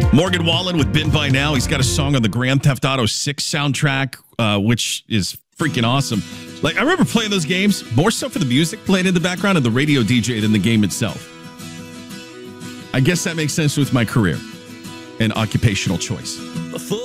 Morgan Wallen with Been By Now. He's got a song on the Grand Theft Auto 6 soundtrack, which is freaking awesome. Like, I remember playing those games, more so for the music playing in the background and the radio DJ than the game itself. I guess that makes sense with my career and occupational choice.